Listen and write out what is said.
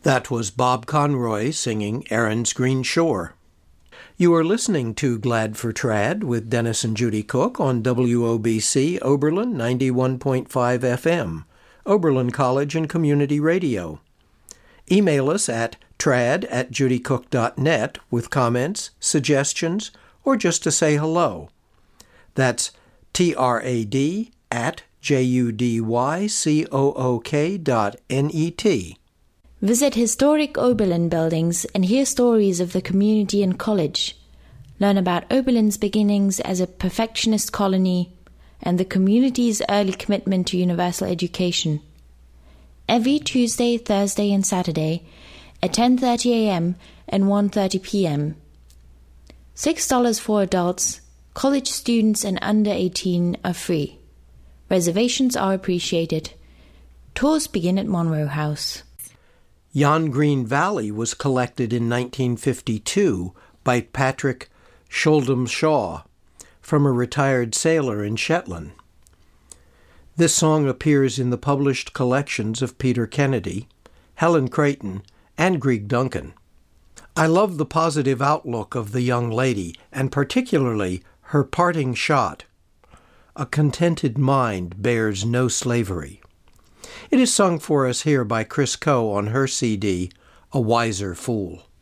That was Bob Conroy singing Erin's Green Shore. You are listening to Glad for Trad with Dennis and Judy Cook on WOBC Oberlin 91.5 FM, Oberlin College and Community Radio. Email us at trad@judycook.net with comments, suggestions, or just to say hello. That's trad@judycook.net. Visit historic Oberlin buildings and hear stories of the community and college. Learn about Oberlin's beginnings as a perfectionist colony and the community's early commitment to universal education. Every Tuesday, Thursday, and Saturday at 10:30 a.m. and 1:30 p.m. $6 for adults, college students and under 18 are free. Reservations are appreciated. Tours begin at Monroe House. Jan Green Valley was collected in 1952 by Patrick Schuldum Shaw from a retired sailor in Shetland. This song appears in the published collections of Peter Kennedy, Helen Creighton, and Grieg Duncan. I love the positive outlook of the young lady, and particularly her parting shot. A contented mind bears no slavery. It is sung for us here by Chris Coe on her CD, A Wiser Fool.